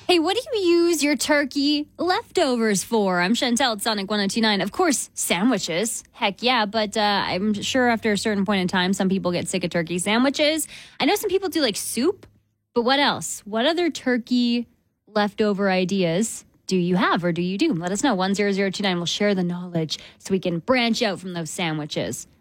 Hey, what do you use your turkey leftovers for? I'm Chantel at Sonic 1029. Of course, sandwiches. Heck yeah, but I'm sure after a certain point in time, some people get sick of turkey sandwiches. I know some people do like soup, but what else? What other turkey leftover ideas do you have or do you do? Let us know. 10029. We'll share the knowledge so we can branch out from those sandwiches.